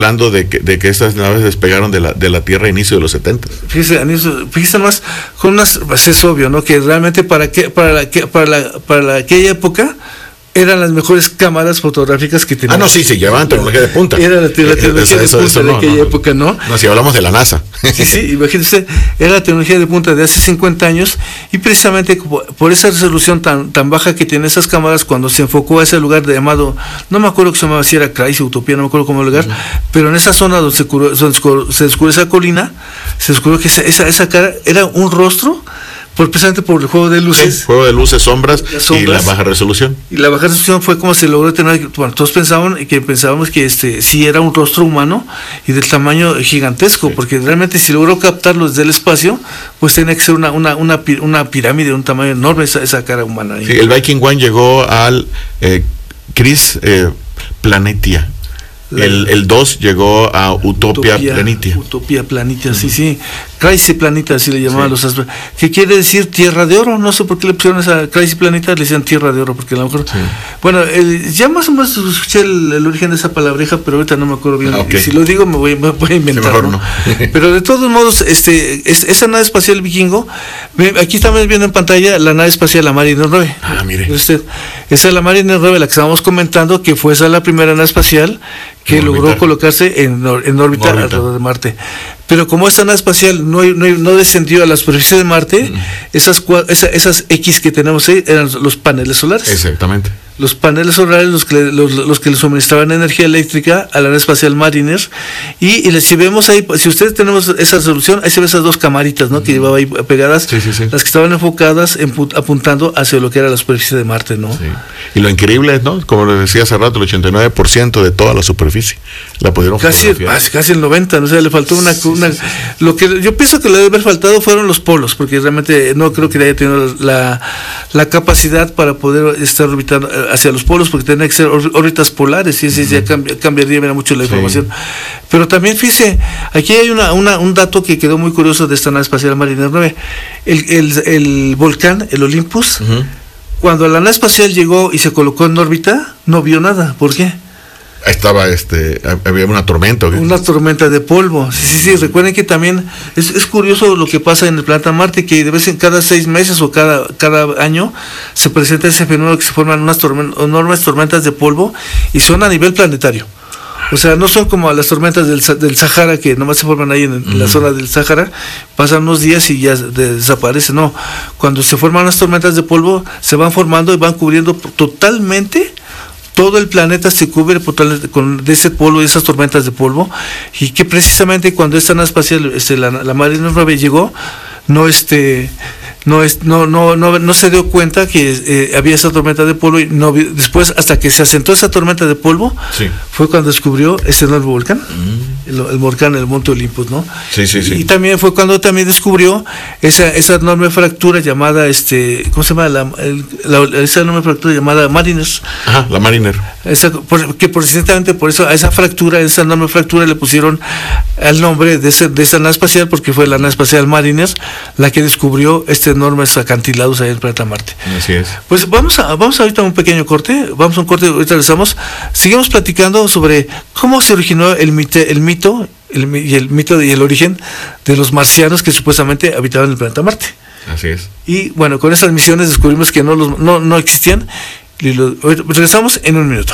hablando de que estas naves despegaron de la Tierra a inicio de los 70. Fíjese más, con unas, pues es obvio, ¿no? Que realmente para aquella época eran las mejores cámaras fotográficas que tenían. Sí, se llevaban tecnología de punta. Era la tecnología de punta de aquella época, ¿no? No, si hablamos de la NASA. Sí, imagínese, era la tecnología de punta de hace 50 años, y precisamente por esa resolución tan baja que tienen esas cámaras, cuando se enfocó a ese lugar llamado, no me acuerdo que se llamaba, si era Crazy, Utopía, no me acuerdo cómo el lugar, pero en esa zona donde se descubrió esa colina, se descubrió que esa cara era un rostro, precisamente por el juego de luces. Sí, juego de luces, sombras y la baja resolución. Y la baja resolución fue como se logró tener, bueno, todos pensábamos que sí era un rostro humano y del tamaño gigantesco, sí. Porque realmente si logró captarlo desde el espacio, pues tenía que ser una pirámide de un tamaño enorme esa cara humana. Sí, el Viking One llegó al Cris Planitia. El 2 llegó a Utopia Planitia. Utopia Planitia, sí. Crazy Planeta, así le llamaban los astros. ¿Qué quiere decir Tierra de Oro? No sé por qué le pusieron esa Crazy Planeta, le decían Tierra de Oro, porque a lo mejor... Sí. Bueno, ya más o menos escuché el origen de esa palabreja, pero ahorita no me acuerdo bien. Okay. Y si lo digo me voy a inventar, mejor ¿no? Pero de todos modos, esa nave espacial vikingo, aquí estamos viendo en pantalla la nave espacial, la Mariner 9. Mire. Esa es la Mariner 9, la que estábamos comentando, que fue esa la primera nave espacial que logró colocarse en órbita alrededor de Marte. Pero como esta nave espacial no descendió a la superficie de Marte, esas X que tenemos ahí eran los paneles solares. Exactamente. Los paneles solares los que le suministraban energía eléctrica a la nave espacial Mariner, y si vemos ahí, si ustedes tenemos esa resolución, ahí se ven esas dos camaritas, ¿no? Que llevaba ahí pegadas, sí. Las que estaban enfocadas apuntando hacia lo que era la superficie de Marte, ¿no? Sí. Y lo increíble es, ¿no? Como les decía hace rato, el 89% de toda la superficie la pudieron fotografiar. Casi el 90%, ¿no? O sea, le faltó lo que yo pienso que le debe haber faltado fueron los polos, porque realmente no creo que haya tenido la capacidad para poder estar orbitando hacia los polos, porque tendría que ser órbitas polares, y ya cambiaría mucho la información. Pero también, fíjese, aquí hay un dato que quedó muy curioso de esta nave espacial Mariner 9. El volcán, el Olympus, cuando la nave espacial llegó y se colocó en órbita, no vio nada. ¿Por qué? Estaba había una tormenta. Una tormenta de polvo. Sí. Recuerden que también es curioso lo que pasa en el planeta Marte, que de vez en cada 6 meses o cada año se presenta ese fenómeno que se forman unas enormes tormentas de polvo, y son a nivel planetario. O sea, no son como las tormentas del Sahara, que nomás se forman ahí en la zona del Sahara, pasan unos días y ya desaparecen. No, cuando se forman las tormentas de polvo, se van formando y van cubriendo totalmente. Todo el planeta se cubre de ese polvo y esas tormentas de polvo, y que precisamente cuando esta nave espacial, la Mariner 9 llegó, no se dio cuenta que había esa tormenta de polvo, y después, hasta que se asentó esa tormenta de polvo, fue cuando descubrió ese enorme volcán, el volcán, el Monte Olympus, ¿no? Sí. Y también fue cuando descubrió esa enorme fractura llamada, ¿cómo se llama? Esa enorme fractura llamada Mariner. La Mariner. Que precisamente por eso a esa enorme fractura le pusieron el nombre de esa nave espacial, porque fue la nave espacial Mariner la que descubrió enormes acantilados ahí en el planeta Marte. Así es. Pues vamos ahorita a un pequeño corte, ahorita regresamos, seguimos platicando sobre cómo se originó el mito y el origen de los marcianos que supuestamente habitaban en el planeta Marte. Así es. Y bueno, con estas misiones descubrimos que no existían. Regresamos en un minuto.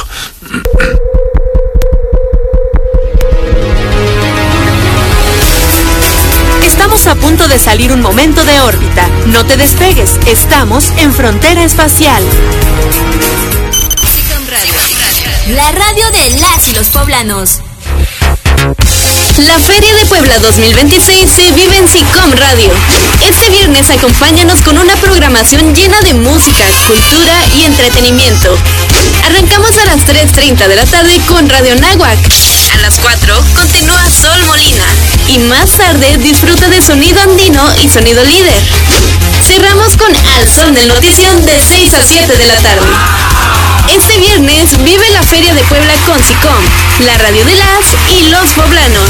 Estamos a punto de salir un momento de órbita. No te despegues, estamos en Frontera Espacial. La radio de las y los poblanos. La Feria de Puebla 2026 se vive en SICOM Radio. Este viernes acompáñanos con una programación llena de música, cultura y entretenimiento. Arrancamos a las 3:30 de la tarde con Radio Náhuac. A las 4 continúa Sol Molina. Y más tarde disfruta de sonido andino y sonido líder. Cerramos con Al Son del Notición de 6 a 7 de la tarde. Este viernes vive la Feria de Puebla con SICOM, la radio de las y los poblanos.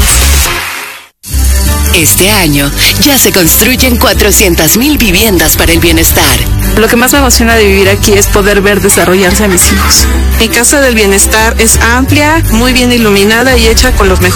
Este año ya se construyen 400,000 viviendas para el bienestar. Lo que más me emociona de vivir aquí es poder ver desarrollarse a mis hijos. Mi casa del bienestar es amplia, muy bien iluminada y hecha con los mejores